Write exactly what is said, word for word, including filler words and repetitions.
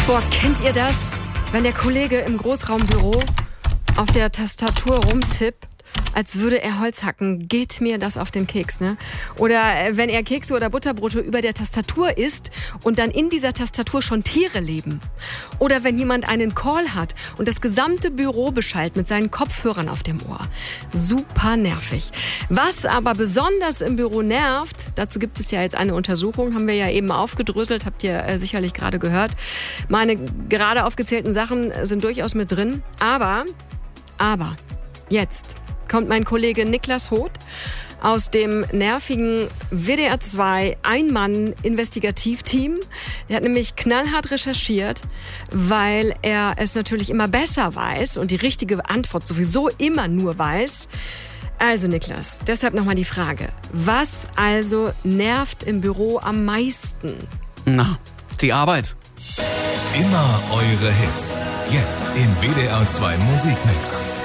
Boah, kennt ihr das? Wenn der Kollege im Großraumbüro auf der Tastatur rumtippt, als würde er Holz hacken, geht mir das auf den Keks, ne? Oder äh, wenn er Kekse oder Butterbrote über der Tastatur isst und dann in dieser Tastatur schon Tiere leben. Oder wenn jemand einen Call hat und das gesamte Büro beschallt mit seinen Kopfhörern auf dem Ohr. Super nervig. Was aber besonders im Büro nervt, dazu gibt es ja jetzt eine Untersuchung, haben wir ja eben aufgedröselt, habt ihr äh, sicherlich gerade gehört. Meine gerade aufgezählten Sachen sind durchaus mit drin, aber, aber, jetzt kommt mein Kollege Niklas Hoth aus dem nervigen W D R zwei Ein-Mann-Investigativteam. Der hat nämlich knallhart recherchiert, weil er es natürlich immer besser weiß und die richtige Antwort sowieso immer nur weiß. Also Niklas, deshalb nochmal die Frage. Was also nervt im Büro am meisten? Na, die Arbeit. Immer eure Hits. Jetzt im W D R zwei Musikmix.